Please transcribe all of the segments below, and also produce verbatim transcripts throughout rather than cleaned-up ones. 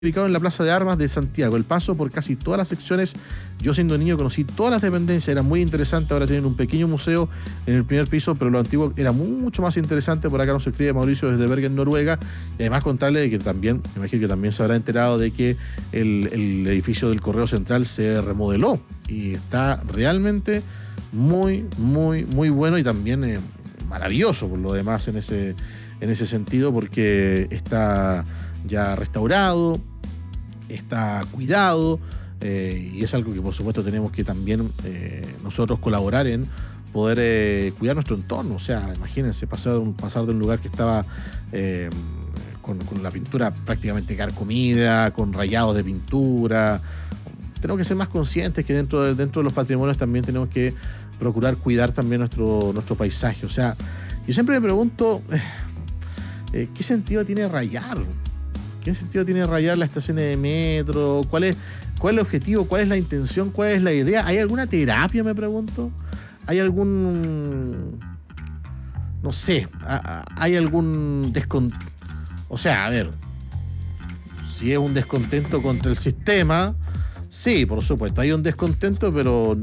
ubicado en la Plaza de Armas de Santiago. El paso por casi todas las secciones. Yo siendo niño conocí todas las dependencias, era muy interesante. Ahora tienen un pequeño museo en el primer piso, pero lo antiguo era mucho más interesante. Por acá nos escribe Mauricio desde Bergen, Noruega. Y además contarle de que también, me imagino que también se habrá enterado de que el, el edificio del Correo Central se remodeló y está realmente muy, muy, muy bueno y también eh, maravilloso por lo demás en ese, en ese sentido, porque está ya restaurado, está cuidado, eh, y es algo que por supuesto tenemos que también eh, nosotros colaborar en poder eh, cuidar nuestro entorno. O sea, imagínense pasar, un, pasar de un lugar que estaba eh, con, con la pintura prácticamente carcomida, con rayados de pintura. Tenemos que ser más conscientes que dentro de, dentro de los patrimonios también tenemos que procurar cuidar también nuestro, nuestro paisaje. O sea, yo siempre me pregunto, eh, ¿qué sentido tiene rayar? ¿Qué sentido tiene rayar las estaciones de metro? ¿Cuál es, cuál es el objetivo? ¿Cuál es la intención? ¿Cuál es la idea? ¿Hay alguna terapia, me pregunto? ¿Hay algún... no sé, hay algún descontento? O sea, a ver, si es un descontento contra el sistema, sí, por supuesto, hay un descontento, pero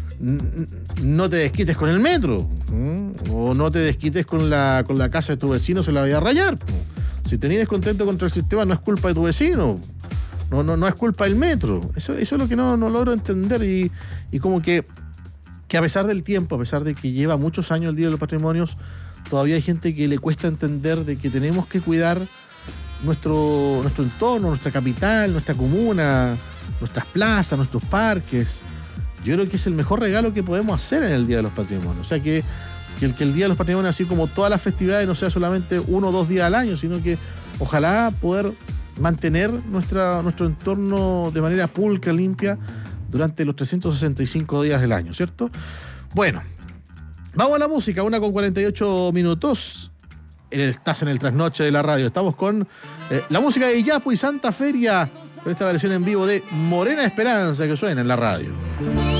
no te desquites con el metro, ¿m? O no te desquites con la, con la casa de tu vecino, se la vaya a rayar. Si tenés descontento contra el sistema, no es culpa de tu vecino, no, no, no es culpa del metro. Eso, eso es lo que no, no logro entender, y, y como que, que a pesar del tiempo, a pesar de que lleva muchos años el Día de los Patrimonios, todavía hay gente que le cuesta entender de que tenemos que cuidar nuestro, nuestro entorno, nuestra capital, nuestra comuna, nuestras plazas, nuestros parques. Yo creo que es el mejor regalo que podemos hacer en el Día de los Patrimonios. O sea, que, que, el, que el Día de los Patrimonios, así como todas las festividades, no sea solamente uno o dos días al año, sino que ojalá poder mantener nuestra, nuestro entorno de manera pulcra, limpia, durante los trescientos sesenta y cinco días del año, ¿cierto? Bueno, vamos a la música, una con cuarenta y ocho minutos. Estás en el trasnoche de la radio. Estamos con eh, la música de Yapo y Santa Feria, con esta versión en vivo de Morena Esperanza que suena en la radio.